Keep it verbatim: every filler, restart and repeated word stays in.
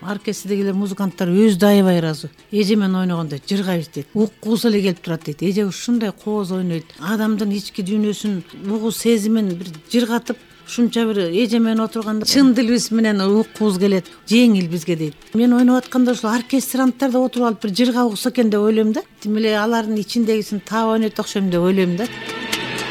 оркестрдегилер музыканттар өзү да аябай ыраазы. Эже менен ойногондо жыргайбыз дейт. Уккусу эле келип турат дейт. Эже ушундай кооз ойнойт. Адамдын ички дүйнөсүн угуу сезимин бир жыргатып, ушунча бир эже менен отурганда чын дилибиз менен уккубуз келет. Жеңил бизге дейт. Мен ойноп атканда ушул оркестранттар да отуруп алып бир жыргабыкса экен деп ойлойм да. Тим эле алардын ичиндегисин таап ойнойт окшойм деп ойлойм да.